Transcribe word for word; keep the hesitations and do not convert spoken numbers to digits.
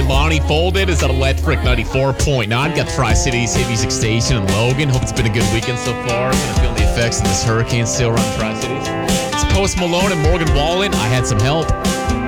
Lonnie Folded is at Electric ninety-four point nine. Got Tri-Cities, Hit Music Station, and Logan. Hope it's been a good weekend so far. Kind of feeling the effects of this hurricane still around Tri-Cities. It's Post Malone and Morgan Wallen. I Had Some Help.